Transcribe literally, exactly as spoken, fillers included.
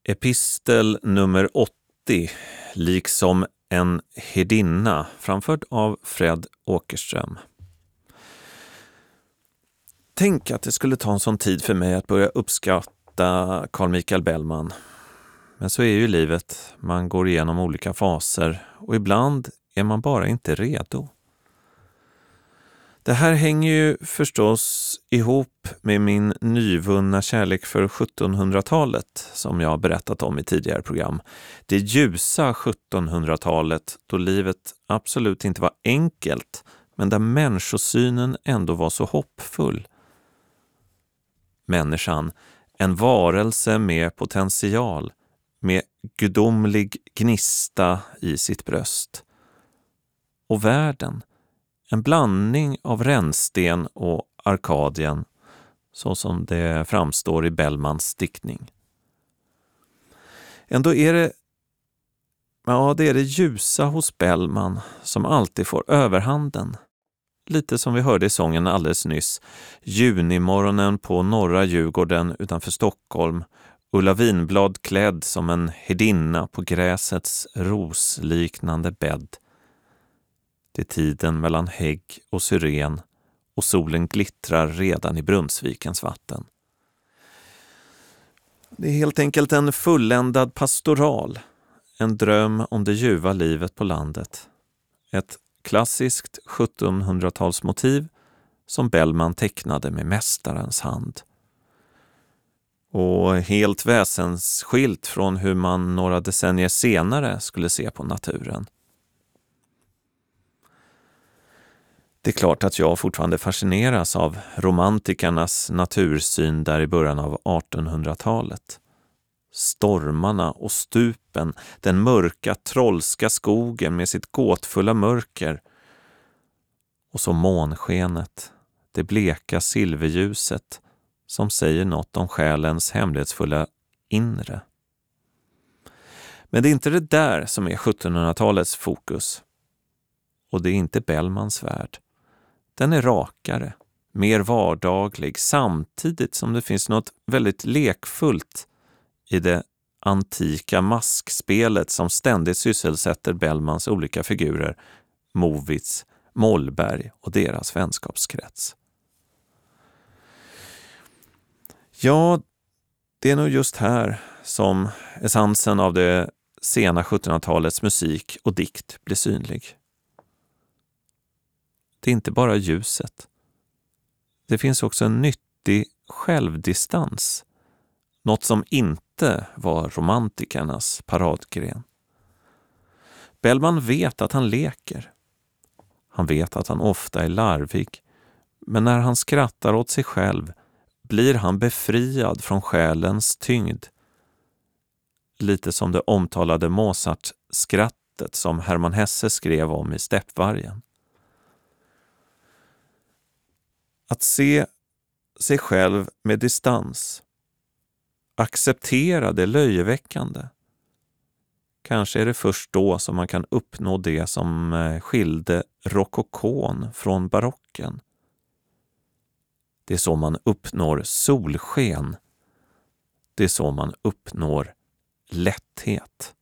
Epistel nummer åttio, liksom en hedinna, framförd av Fred Åkerström. Tänk att det skulle ta en sån tid för mig att börja uppskatta Carl Michael Bellman. Men så är ju livet, man går igenom olika faser och ibland är man bara inte redo. Det här hänger ju förstås ihop med min nyvunna kärlek för sjuttonhundratalet som jag har berättat om i tidigare program. Det ljusa sjuttonhundratalet då livet absolut inte var enkelt men där människosynen ändå var så hoppfull. Människan, en varelse med potential, med gudomlig gnista i sitt bröst. Och världen, en blandning av rännsten och Arkadien, så som det framstår i Bellmans diktning. Ändå är det, ja, det är det ljusa hos Bellman som alltid får överhanden. Lite som vi hörde i sången alldeles nyss. Junimorgonen på norra Djurgården utanför Stockholm. Ulla Vinblad klädd som en hedinna på gräsets rosliknande bädd. Det är tiden mellan hägg och syren och solen glittrar redan i Brunnsvikens vatten. Det är helt enkelt en fulländad pastoral, en dröm om det ljuva livet på landet. Ett klassiskt sjuttonhundratalsmotiv som Bellman tecknade med mästarens hand. Och helt väsensskilt från hur man några decennier senare skulle se på naturen. Det är klart att jag fortfarande fascineras av romantikernas natursyn där i början av artonhundratalet. Stormarna och stupen, den mörka trollska skogen med sitt gåtfulla mörker. Och så månskenet, det bleka silverljuset som säger något om själens hemlighetsfulla inre. Men det är inte det där som är sjuttonhundratalets fokus. Och det är inte Bellmans värld. Den är rakare, mer vardaglig, samtidigt som det finns något väldigt lekfullt i det antika maskspelet som ständigt sysselsätter Bellmans olika figurer, Movitz, Mollberg och deras vänskapskrets. Ja, det är nog just här som essensen av det sena sjuttonhundratalets musik och dikt blir synlig. Det är inte bara ljuset. Det finns också en nyttig självdistans. Något som inte var romantikernas paradgren. Bellman vet att han leker. Han vet att han ofta är larvig. Men när han skrattar åt sig själv blir han befriad från själens tyngd. Lite som det omtalade Mozart-skrattet som Hermann Hesse skrev om i Steppvargen. Att se sig själv med distans. Acceptera det löjeväckande. Kanske är det först då som man kan uppnå det som skilde rokokon från barocken. Det är så man uppnår solsken. Det är så man uppnår lätthet.